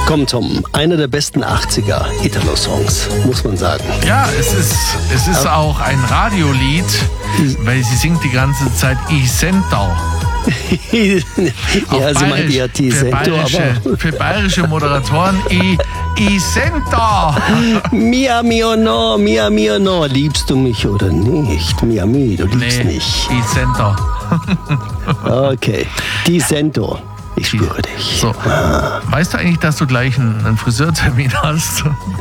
Komm, Tom, einer der besten 80er Italo-Songs, muss man sagen. Ja, es ist auch ein Radiolied, weil sie singt die ganze Zeit I sento. Ja, sie meint ja Tisento, aber... Für bayerische Moderatoren I sento. Mia mio no, liebst du mich oder nicht? Mia mi, du liebst nicht. I sento. Okay, Tisento. Ich spüre dich. So. Weißt du eigentlich, dass du gleich einen Friseurtermin hast?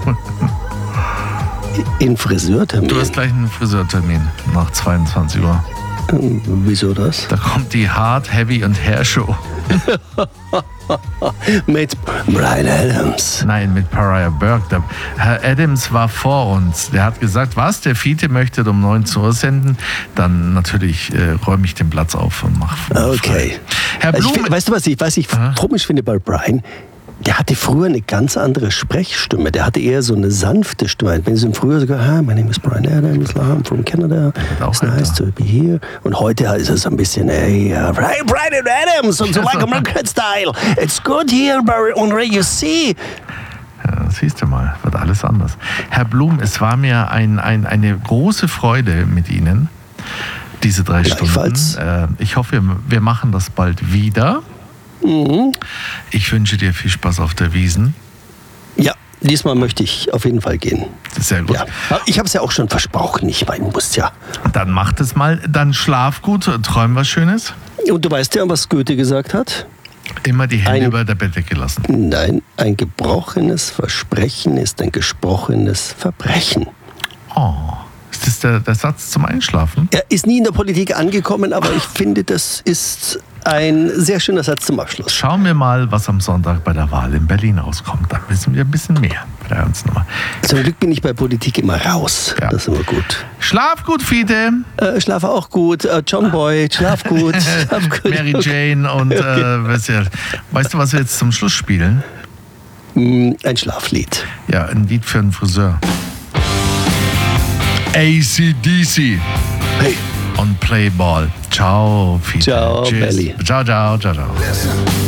In Friseurtermin? Du hast gleich einen Friseurtermin nach 22 Uhr. Wieso das? Da kommt die Hard, Heavy und Hair Show. Mit Bryan Adams. Nein, mit Pariah Burke. Herr Adams war vor uns. Der hat gesagt, was, der Fiete möchte um 19 Uhr senden. Dann natürlich räume ich den Platz auf und mache. Okay. Herr Blum, weißt du, was ich komisch finde bei Bryan? Der hatte früher eine ganz andere Sprechstimme. Der hatte eher so eine sanfte Stimme. Wenn sie früher so gesagt, hi, my name is Bryan Adams, I'm from Canada, it's nice to be here. Und heute ist es ein bisschen, hey, Bryan Adams und so like American Style. It's good here on Radio C. Ja, siehst du mal, wird alles anders. Herr Blum, es war mir eine große Freude mit Ihnen, diese 3 Stunden. Ich hoffe, wir machen das bald wieder. Ich wünsche dir viel Spaß auf der Wiesn. Ja, diesmal möchte ich auf jeden Fall gehen. Sehr gut. Ja. Ich habe es ja auch schon versprochen, ich meine, muss ja. Dann mach das mal, dann schlaf gut, träum was Schönes. Und du weißt ja, was Goethe gesagt hat? Immer die Hände über der Bettdecke lassen. Nein, ein gebrochenes Versprechen ist ein gesprochenes Verbrechen. Oh, ist das der Satz zum Einschlafen? Er ist nie in der Politik angekommen, aber ich finde, das ist ein sehr schöner Satz zum Abschluss. Schauen wir mal, was am Sonntag bei der Wahl in Berlin rauskommt. Da wissen wir ein bisschen mehr bei der Ernstnummer. Zum Glück bin ich bei Politik immer raus. Ja. Das ist immer gut. Schlaf gut, Fiete. Schlaf auch gut. John Boy, schlaf gut. Schlaf gut. Mary Jane und weißt du, was wir jetzt zum Schluss spielen? Ein Schlaflied. Ja, ein Lied für einen Friseur. AC/DC. Hey. Und Play Ball. Ciao, Fiete. Ciao, Tschüss. Belly. Ciao.